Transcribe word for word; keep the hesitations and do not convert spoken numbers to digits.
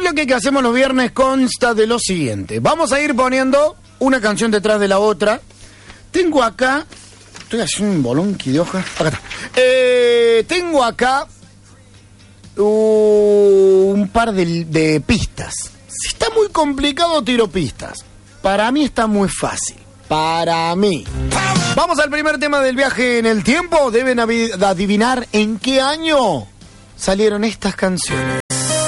bloque que hacemos los viernes consta de lo siguiente. Vamos a ir poniendo una canción detrás de la otra. Tengo acá... Estoy haciendo un bolonqui de hojas. Acá está. Eh, tengo acá uh, un par de, de pistas. Si está muy complicado, tiro pistas. Para mí está muy fácil. Para mí. Vamos al primer tema del viaje en el tiempo. Deben adivinar en qué año salieron estas canciones.